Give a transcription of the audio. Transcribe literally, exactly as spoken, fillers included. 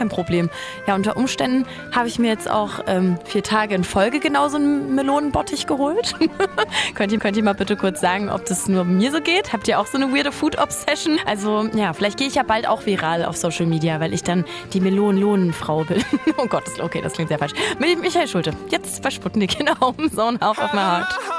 kein Problem. Ja, unter Umständen habe ich mir jetzt auch ähm, vier Tage in Folge genau so einen Melonenbottich geholt. könnt, ihr, könnt ihr mal bitte kurz sagen, ob das nur mir so geht? Habt ihr auch so eine weirde Food-Obsession? Also ja, vielleicht gehe ich ja bald auch viral auf Social Media, weil ich dann die Melonen-Lohnenfrau bin. Oh Gott, okay, das klingt sehr falsch. Mit Michael Schulte, jetzt bei Sputnik, genau, so ein Hauch auf mein Heart.